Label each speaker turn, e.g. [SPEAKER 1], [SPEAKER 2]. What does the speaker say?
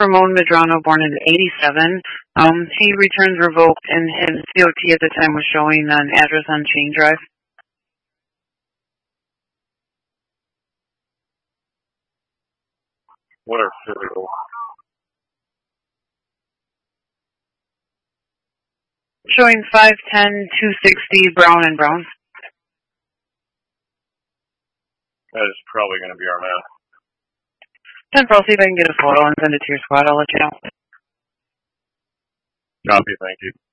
[SPEAKER 1] Ramon Medrano, born in 87. He returns revoked, and his COT at the time was showing an address on Chain Drive.
[SPEAKER 2] What are physical?
[SPEAKER 1] Showing 5'10", 260, brown and brown.
[SPEAKER 2] That is probably going to be our man.
[SPEAKER 1] 10 I'll see if I can get a photo and send it to your squad. I'll let you know.
[SPEAKER 2] Copy, thank you.